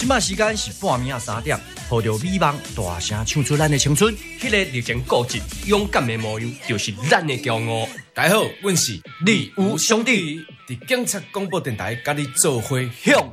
摆时间是半暝3点，抱着美梦大声唱出咱的青春。 迄个历经固执、勇敢的模样，就是咱的骄傲。 大家好，阮是李有兄弟， 伫警察广播电台，甲你做伙向